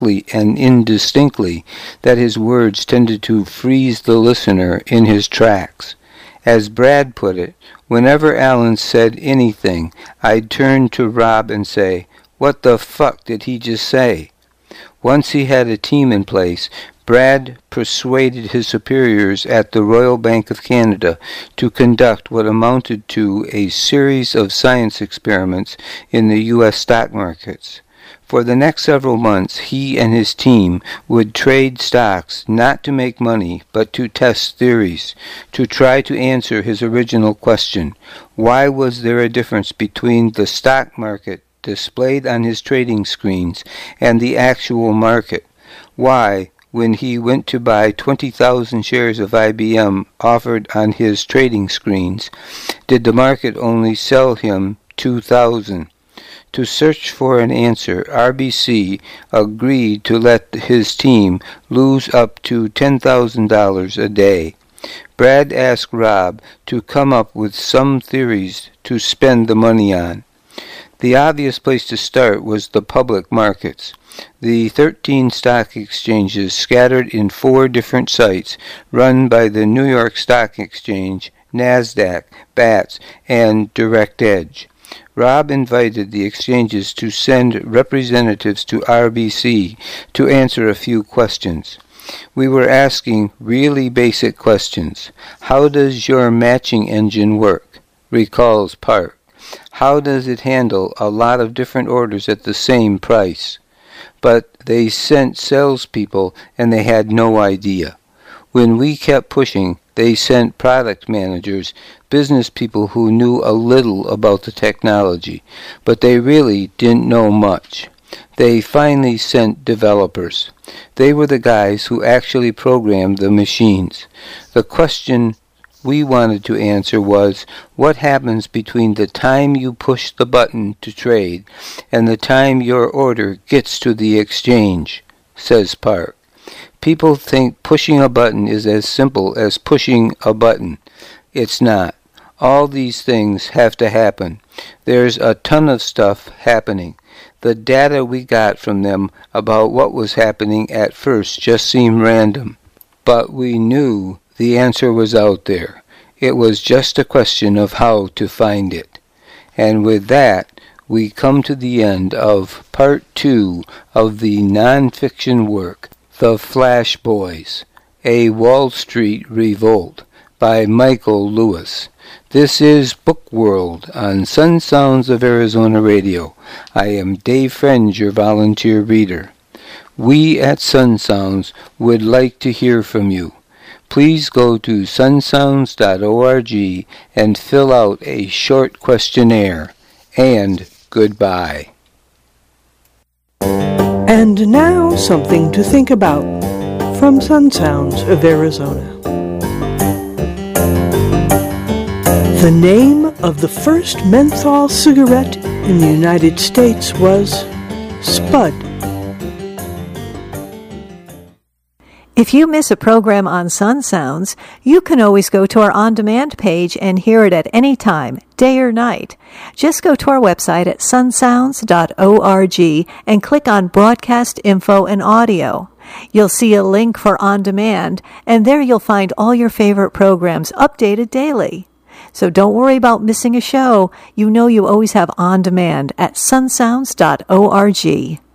and indistinctly that his words tended to freeze the listener in his tracks. As Brad put it, whenever Alan said anything, I'd turn to Rob and say, "What the fuck did he just say?" Once he had a team in place, Brad persuaded his superiors at the Royal Bank of Canada to conduct what amounted to a series of science experiments in the U.S. stock markets. For the next several months, he and his team would trade stocks not to make money, but to test theories, to try to answer his original question: why was there a difference between the stock market displayed on his trading screens and the actual market? Why, when he went to buy 20,000 shares of IBM offered on his trading screens, did the market only sell him 2,000? To search for an answer, RBC agreed to let his team lose up to $10,000 a day. Brad asked Rob to come up with some theories to spend the money on. The obvious place to start was the public markets. The 13 stock exchanges scattered in 4 different sites run by the New York Stock Exchange, NASDAQ, BATS, and Direct Edge. Rob invited the exchanges to send representatives to RBC to answer a few questions. We were asking really basic questions. How does your matching engine work? Recalls Park. How does it handle a lot of different orders at the same price? But they sent salespeople and they had no idea. When we kept pushing, they sent product managers, business people who knew a little about the technology, but they really didn't know much. They finally sent developers. They were the guys who actually programmed the machines. The question we wanted to answer was, what happens between the time you push the button to trade and the time your order gets to the exchange, says Park. People think pushing a button is as simple as pushing a button. It's not. All these things have to happen. There's a ton of stuff happening. The data we got from them about what was happening at first just seemed random. But we knew the answer was out there. It was just a question of how to find it. And with that, we come to the end of Part 2 of the nonfiction work, The Flash Boys, A Wall Street Revolt, by Michael Lewis. This is Book World on Sun Sounds of Arizona Radio. I am Dave French, your volunteer reader. We at Sun Sounds would like to hear from you. Please go to sunsounds.org and fill out a short questionnaire. And goodbye. And now something to think about from Sun Sounds of Arizona. The name of the first menthol cigarette in the United States was Spud. If you miss a program on Sun Sounds, you can always go to our on-demand page and hear it at any time, day or night. Just go to our website at sunsounds.org and click on Broadcast Info and Audio. You'll see a link for On Demand, and there you'll find all your favorite programs updated daily. So don't worry about missing a show. You know you always have On Demand at sunsounds.org.